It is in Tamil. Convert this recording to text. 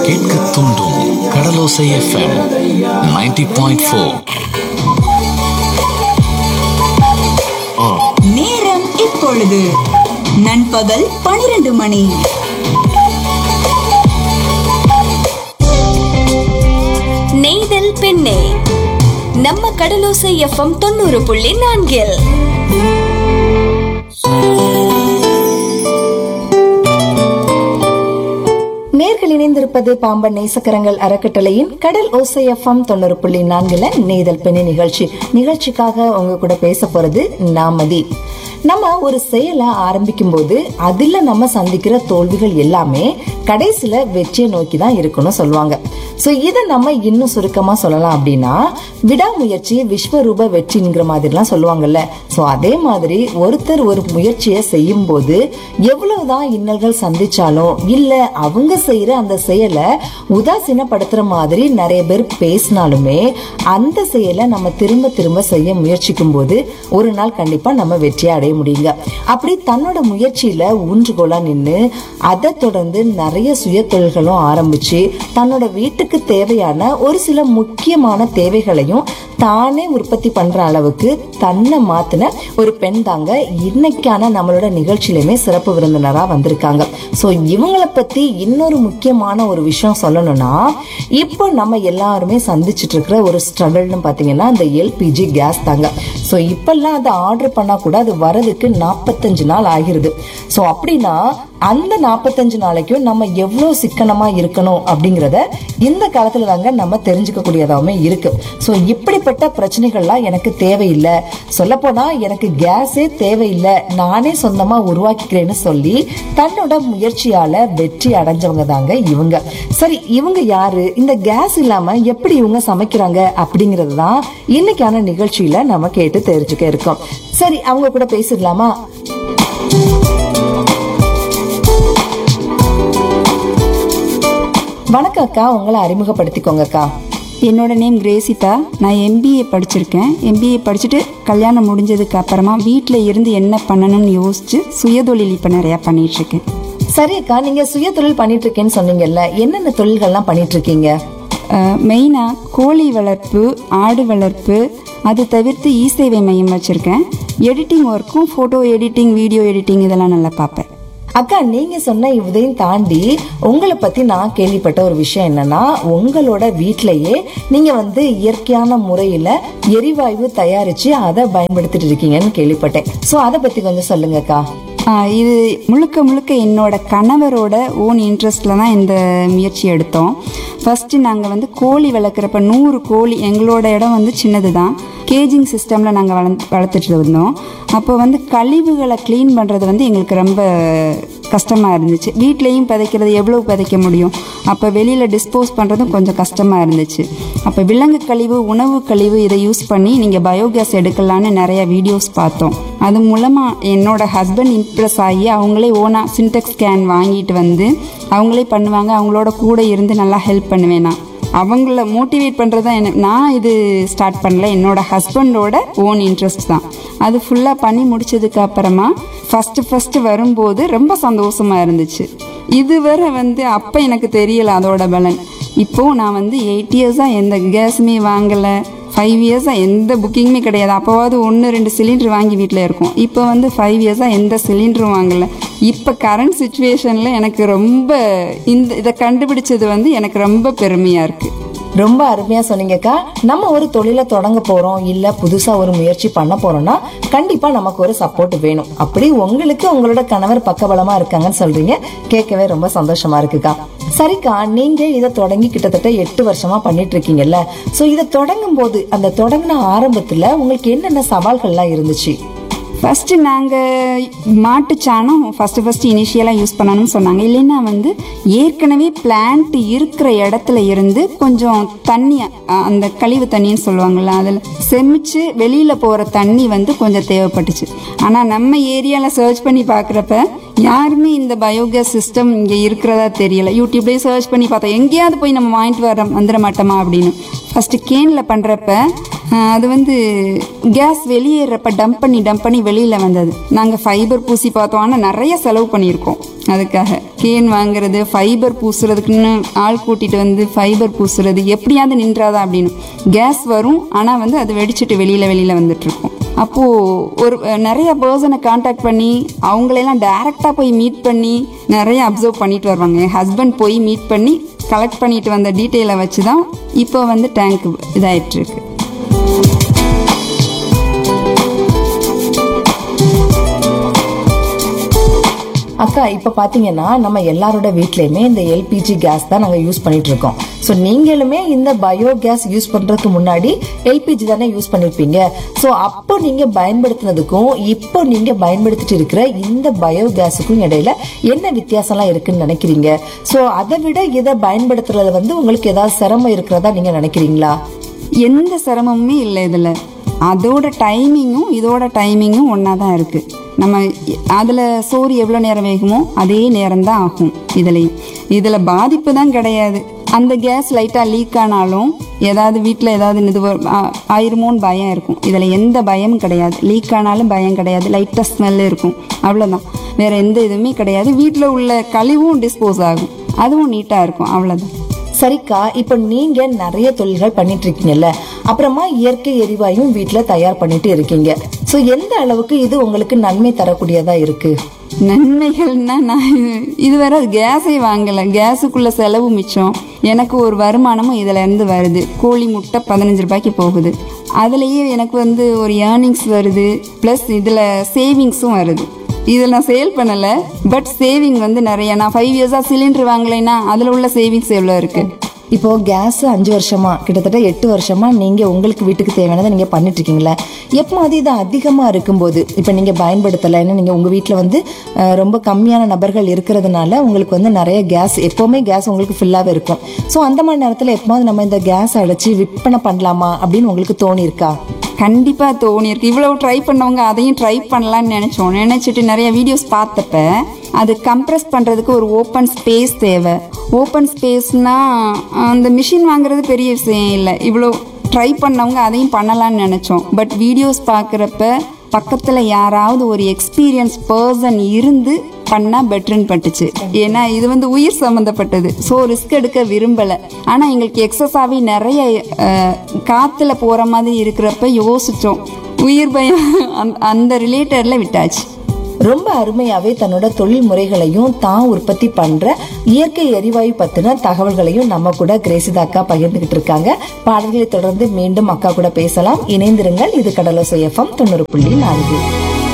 கேட்க தூண்டும் கடலோசை எஃப்எம் 90.4. நேரம் இப்பொழுது நண்பகல் 12 மணி. நெய்தல் பெண்ணே நம்ம கடலோசை எஃப்எம் 90.4. நேர்கள் இணைந்திருப்பது பாம்பன் நேசக்கரங்கள் அறக்கட்டளையின் கடல் ஓசை எஃப்எம் 90.4 நெய்தல் பெண்ணே நிகழ்ச்சிக்காக உங்க கூட பேச போறது நாமதி. நம்ம ஒரு செயலை ஆரம்பிக்கும் போது அதுல நம்ம சந்திக்கிற தோல்விகள் எல்லாமே கடைசியில வெற்றியை நோக்கி தான் இருக்கணும் சொல்லுவாங்க. சோ இதை நம்ம இன்னும் சுருக்கமா சொல்லலாம் அப்படின்னா, விடாமுயற்சி விஸ்வரூப வெற்றிங்கிற மாதிரிலாம் சொல்லுவாங்கல்ல. சோ அதே மாதிரி ஒருத்தர் ஒரு முயற்சியை செய்யும் போது எவ்வளவுதான் இன்னல்கள் சந்திச்சாலும் இல்ல அவங்க செய்யற அந்த செயலை உதாசீனப்படுத்துற மாதிரி நிறைய பேர் பேசினாலுமே அந்த செயலை நம்ம திரும்ப திரும்ப செய்ய முயற்சிக்கும் போது ஒரு நாள் கண்டிப்பா நம்ம வெற்றியை அடைய முடியுங்க. அப்படி தன்னோட முயற்சியில ஊன்றுகோலா நின்று அதை தொடர்ந்து நிறைய சுய தொழில்களும் ஆரம்பிச்சு தன்னோட வீட்டுக்கு தேவையான ஒரு சில முக்கியமான தேவைகளையும் தானே உற்பத்தி பண்ற அளவுக்கு தன்னை மாத்தின ஒரு பெண் தாங்க இன்னைக்கான நம்மளோட நிகழ்ச்சியிலுமே சிறப்பு விருந்தினரா வந்திருக்காங்க. சோ இவங்களை பத்தி இன்னொரு முக்கியமான ஒரு விஷயம் சொல்லணும்னா, இப்போ நம்ம எல்லாருமே சந்திச்சுட்டு இருக்கிற ஒரு ஸ்ட்ரகிள்னு பாத்தீங்கன்னா இந்த எல்பிஜி கேஸ் தாங்க. சோ இப்பெல்லாம் அதை ஆர்டர் பண்ணா கூட அது வரதுக்கு 45 நாள் ஆகிருது. சோ அப்படின்னா அந்த 45 நாளைக்கும் நம்ம எவ்வளவு சிக்கனமா இருக்கணும் அப்படிங்கறத இந்த காலத்துல தாங்க நம்ம தெரிஞ்சுக்க கூடியதாவே இருக்கு. சோ இப்படிப்பட்ட பிரச்சனைகள்லாம் எனக்கு தேவையில்லை, சொல்ல போனா எனக்கு கேஸே தேவையில்லை, நானே சொந்தமா உருவாக்கிக்கிறேன்னு சொல்லி தன்னோட முயற்சியால வெற்றி அடைஞ்சவங்க தாங்க இவங்க. சரி, இவங்க யாரு, இந்த கேஸ் இல்லாம எப்படி இவங்க சமைக்கிறாங்க அப்படிங்கறது தான் இன்னைக்கான நிகழ்ச்சியில நம்ம கேட்டு தெரிஞ்சுக்க இருக்கோம். சரி, அவங்க கூட பேசிடலாமா? வணக்கம் அக்கா, உங்களை அறிமுகப்படுத்திக்கோங்க அக்கா. என்னோட நேம் கிரேசிதா. நான் எம்பிஏ படிச்சிருக்கேன். எம்பிஏ படிச்சுட்டு கல்யாணம் முடிஞ்சதுக்கு அப்புறமா வீட்டில் இருந்து என்ன பண்ணணும்னு யோசிச்சு சுயதொழில் இப்போ நிறையா பண்ணிட்டு இருக்கேன். சரி அக்கா, நீங்க சுய தொழில் பண்ணிட்டு இருக்கேன்னு சொன்னீங்கல்ல, என்னென்ன தொழில்கள்லாம் பண்ணிட்டு இருக்கீங்க? மெயினாக கோழி வளர்ப்பு, ஆடு வளர்ப்பு, அது தவிர்த்து இ சேவை மையம் வச்சுருக்கேன். எடிட்டிங் ஒர்க்கும், ஃபோட்டோ எடிட்டிங், வீடியோ எடிட்டிங் இதெல்லாம் நல்லா பார்ப்பேன். அக்கா, நீங்க சொன்ன இதையும் தாண்டி உங்களை பத்தி நான் கேள்விப்பட்ட ஒரு விஷயம் என்னன்னா, உங்களோட வீட்டிலேயே நீங்க இயற்கையான முறையில எரிவாயு தயாரிச்சு அதை பயன்படுத்திட்டு இருக்கீங்கன்னு கேள்விப்பட்டேன். சோ அதை பத்தி கொஞ்சம் சொல்லுங்க அக்கா. இது முழுக்க முழுக்க என்னோட கணவரோட ஓன் இன்ட்ரெஸ்ட்ல தான் இந்த முயற்சி எடுத்தோம். ஃபர்ஸ்ட் நாங்கள் கோழி வளர்க்குறப்ப 100 கோழி, எங்களோட இடம் சின்னது தான், கேஜிங் சிஸ்டமில் நாங்கள் வளர்த்துட்டு இருந்தோம். அப்போ கழிவுகளை க்ளீன் பண்ணுறது எங்களுக்கு ரொம்ப கஷ்டமாக இருந்துச்சு. வீட்லேயும் விதைக்கிறது எவ்வளோ விதைக்க முடியும், அப்போ வெளியில் டிஸ்போஸ் பண்ணுறதும் கொஞ்சம் கஷ்டமாக இருந்துச்சு. அப்போ விலங்கு கழிவு, உணவு கழிவு இதை யூஸ் பண்ணி நீங்கள் பயோகேஸ் எடுக்கலான்னு நிறைய வீடியோஸ் பார்த்தோம். அது மூலமாக என்னோட ஹஸ்பண்ட் இம்ப்ரெஸ் ஆகி அவங்களே ஓனாக சின்டெக்ஸ் கேன் வாங்கிட்டு அவங்களே பண்ணுவாங்க. அவங்களோட கூட இருந்து நல்லா ஹெல்ப் பண்ணுவேன். நான் அவங்கள மோட்டிவேட் பண்ணுறது தான். நான் இது ஸ்டார்ட் பண்ணல, என்னோட ஹஸ்பண்டோட ஓன் இன்ட்ரெஸ்ட் தான். அது ஃபுல்லாக பண்ணி முடிச்சதுக்கு அப்புறமா ஃபஸ்ட்டு வரும்போது ரொம்ப சந்தோஷமாக இருந்துச்சு. இதுவரை அப்போ எனக்கு தெரியலை அதோட பலன். இப்போது நான் 8 இயர்ஸாக எந்த கேஸுமே வாங்கலை, 5 இயர்ஸாக எந்த புக்கிங்குமே கிடையாது. அப்போவாவது 1-2 சிலிண்டர் வாங்கி வீட்டில் இருக்கும். இப்போ 5 இயர்ஸாக எந்த சிலிண்டரும் வாங்கலை. இப்போ கரண்ட் சுச்சுவேஷனில் எனக்கு ரொம்ப இதை கண்டுபிடிச்சது எனக்கு ரொம்ப பெருமையாக இருக்குது. ரொம்ப அருமையா சொன்னீங்கக்கா. நம்ம ஒரு தொழிலை தொடங்க போறோம், இல்ல புதுசா ஒரு முயற்சி பண்ண போறோம்னா கண்டிப்பா நமக்கு ஒரு சப்போர்ட் வேணும். அப்படி உங்களுக்கு உங்களோட கணவர் பக்கபலமா இருக்காங்கன்னு சொல்றீங்க, கேட்கவே ரொம்ப சந்தோஷமா இருக்குக்கா. சரிக்கா, நீங்க இதை தொடங்கி கிட்டத்தட்ட 8 வருஷமா பண்ணிட்டு இருக்கீங்கல்ல. சோ இதை தொடங்கும் போது அந்த தொடங்கின ஆரம்பத்துல உங்களுக்கு என்னென்ன சவால்கள்லாம் இருந்துச்சு? ஃபஸ்ட்டு நாங்கள் மாட்டுச்சாணம் ஃபஸ்ட்டு இனிஷியலாக யூஸ் பண்ணணும்னு சொன்னாங்க. இல்லைன்னா ஏற்கனவே பிளான்ட் இருக்கிற இடத்துல இருந்து கொஞ்சம் தண்ணி, அந்த கழிவு தண்ணின்னு சொல்லுவாங்கள்ல, அதில் செமிச்சு வெளியில் போகிற தண்ணி கொஞ்சம் தேவைப்பட்டுச்சு. ஆனால் நம்ம ஏரியாவில் சர்ச் பண்ணி பார்க்குறப்ப யாருமே இந்த பயோகேஸ் சிஸ்டம் இங்கே இருக்கிறதா தெரியல. யூடியூப்லேயே சர்ச் பண்ணி பார்த்தோம், எங்கேயாவது போய் நம்ம வாங்கிட்டு வந்துட மாட்டோமா அப்படின்னு. ஃபஸ்ட்டு கேனில் பண்ணுறப்ப அது வந்து கேஸ் வெளியேறப்ப டம்ப் பண்ணி வெளியில் வந்தது. நாங்கள் ஃபைபர் பூசி பார்த்தோம், ஆனால் நிறைய செலவு பண்ணியிருக்கோம். அதுக்காக கேன் வாங்குறது, ஃபைபர் பூசுறதுக்குன்னு ஆள் கூட்டிகிட்டு வந்து ஃபைபர் பூசுறது எப்படியாவது நின்றாதா அப்படின்னு. கேஸ் வரும், ஆனால் வந்து அது வெடிச்சிட்டு வெளியில் வந்துட்டுருக்கோம். அப்போது ஒரு நிறைய பர்சனை காண்டாக்ட் பண்ணி அவங்களெல்லாம் டைரெக்டாக போய் மீட் பண்ணி நிறைய அப்சர்வ் பண்ணிட்டு வருவாங்க. என் ஹஸ்பண்ட் போய் மீட் பண்ணி கலெக்ட் பண்ணிட்டு வந்த டீட்டெயிலை வச்சு தான் இப்போ வந்து டேங்க் இதாகிட்டுருக்கு. அக்கா, இப்ப பாத்தீங்கன்னா நம்ம எல்லாரோட வீட்லயுமே இந்த எல்பிஜி கேஸ் தான் நாங்க யூஸ் பண்ணிட்டு இருக்கோம். சோ நீங்களுமே இந்த பயோ கேஸ் யூஸ் பண்றதுக்கு முன்னாடி எல்பிஜி தானே யூஸ் பண்ணிருப்பீங்க. சோ அப்போ நீங்க பயன்படுத்தினதுக்கும் இப்போ நீங்க பயன்படுத்திட்டு இருக்கிற இந்த பயோ கேஸுக்கும் இடையில என்ன வித்தியாசம்லாம் இருக்குன்னு நினைக்கிறீங்க? சோ அதை விட இதை பயன்படுத்துறது வந்து உங்களுக்கு ஏதாவது சிரமம் இருக்கிறதா நீங்க நினைக்கிறீங்களா? எந்த சிரமமுமே இல்லை இதில். அதோட டைமிங்கும் இதோட டைமிங்கும் ஒன்றா தான் இருக்குது. நம்ம அதில் சோறு எவ்வளோ நேரம் வேகுமோ அதே நேரம் தான் ஆகும். இதில் பாதிப்பு தான் கிடையாது. அந்த கேஸ் லைட்டாக லீக் ஆனாலும் ஏதாவது வீட்டில் ஏதாவது இது ஆயிருமோன்னு பயம் இருக்கும். இதில் எந்த பயமும் கிடையாது. லீக் ஆனாலும் பயம் கிடையாது. லைட்டாக ஸ்மெல் இருக்கும், அவ்வளோதான். வேறு எந்த இதுவுமே கிடையாது. வீட்டில் உள்ள கழிவும் டிஸ்போஸ் ஆகும், அதுவும் நீட்டாக இருக்கும், அவ்வளோதான். சரிக்கா, இப்ப நீங்க நிறைய தொழில்கள் பண்ணிட்டு இருக்கீங்கல்ல, அப்புறமா இயற்கை எரிவாயும் வீட்டுல தயார் பண்ணிட்டு இருக்கீங்க. சோ எந்த அளவுக்கு இது உங்களுக்கு நன்மை தரக்கூடியதா இருக்கு? நன்மைகள்னா, நான் இதுவரை கேஸை வாங்கலை. கேஸுக்குள்ள செலவு மிச்சம். எனக்கு ஒரு வருமானமும் இதுல இருந்து வருது. கோழி முட்டை 15 ரூபாய்க்கு போகுது. அதுலயே எனக்கு வந்து ஒரு ஏர்னிங்ஸ் வருது. பிளஸ் இதுல சேவிங்ஸும் வருது. இதில் நான் சேல் பண்ணலை, பட் சேவிங் வந்து நிறைய. நான் 5 இயர்ஸாக சிலிண்டர் வாங்கலைன்னா அதில் உள்ள சேவிங்ஸ் எவ்வளோ இருக்குது? இப்போ கேஸ் 5 வருஷமா, கிட்டத்தட்ட 8 வருஷமா நீங்க உங்களுக்கு வீட்டுக்கு தேவையானதை நீங்க பண்ணிட்டு இருக்கீங்களா? எப்போது இது அதிகமா இருக்கும்போது, இப்ப நீங்க பயன்படுத்தலை, ஏன்னா நீங்க உங்க வீட்டுல வந்து ரொம்ப கம்மியான நபர்கள் இருக்கிறதுனால உங்களுக்கு வந்து நிறைய கேஸ், எப்பவுமே கேஸ் உங்களுக்கு ஃபுல்லாவே இருக்கும். ஸோ அந்த மாதிரி நேரத்தில் எப்போது நம்ம இந்த கேஸ் அடைச்சி விற்பனை பண்ணலாமா அப்படின்னு உங்களுக்கு தோணி இருக்கா? கண்டிப்பாக தோணியிருக்கு. இவ்வளவு ட்ரை பண்ணவங்க அதையும் ட்ரை பண்ணலான்னு நினச்சிட்டு நிறைய வீடியோஸ் பார்த்தப்ப அது கம்ப்ரெஸ் பண்ணுறதுக்கு ஒரு ஓப்பன் ஸ்பேஸ் தேவை. ஓப்பன் ஸ்பேஸ்னால் அந்த மிஷின் வாங்குறது பெரிய விஷயம் இல்லை. இவ்வளோ ட்ரை பண்ணவங்க அதையும் பண்ணலான்னு நினச்சோம். பட் வீடியோஸ் பார்க்குறப்ப பக்கத்தில் யாராவது ஒரு எக்ஸ்பீரியன்ஸ் பர்சன் இருந்து பண்ணால் பெட்டர்ன்னு பட்டுச்சு. ஏன்னா இது வந்து உயிர் சம்மந்தப்பட்டது. ஸோ ரிஸ்க் எடுக்க விரும்பலை. ஆனால் எங்களுக்கு எக்ஸஸாகவே நிறைய காற்றுல போகிற மாதிரி இருக்கிறப்ப யோசித்தோம். உயிர் பயம் அந்த ரிலேட்டடில் விட்டாச்சு. ரொம்ப அருமையாவே தன்னோட தொழில் முறைகளையும் தான் உற்பத்தி பண்ற இயற்கை எரிவாயு பத்தின தகவல்களையும் நம்ம கூட கிரேசிதா அக்கா பகிர்ந்துகிட்டு இருக்காங்க. பாடல்களை தொடர்ந்து மீண்டும் அக்கா கூட பேசலாம். இணைந்திருங்கள். இது கடலோசை FM 90.4.